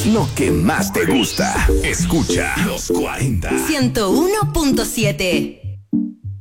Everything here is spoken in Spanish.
Lo que más te gusta. Escucha los 40. 101.7.